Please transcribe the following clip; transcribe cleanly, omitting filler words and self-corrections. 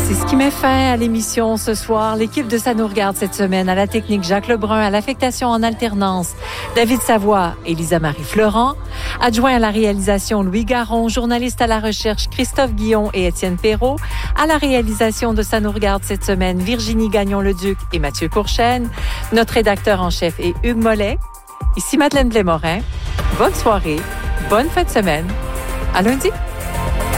C'est ce qui met fin à l'émission ce soir. L'équipe de Ça nous regarde cette semaine. À la technique, Jacques Lebrun. À l'affectation en alternance, David Savoie et Lisa-Marie Florent. Adjoint à la réalisation, Louis Garon. Journaliste à la recherche, Christophe Guillon et Étienne Perrault. À la réalisation de Ça nous regarde cette semaine, Virginie Gagnon-Leduc et Mathieu Courchaine. Notre rédacteur en chef est Hugues Mollet. Ici Madeleine Blais-Morin. Bonne soirée, bonne fin de semaine. À lundi.